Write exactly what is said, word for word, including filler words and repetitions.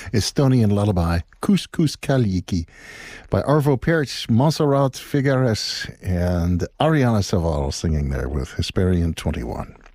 Estonian lullaby, Kus Kus Kaljiki, by Arvo Pärt, Montserrat Figueres, and Ariana Saval singing there with Hesperian twenty-one.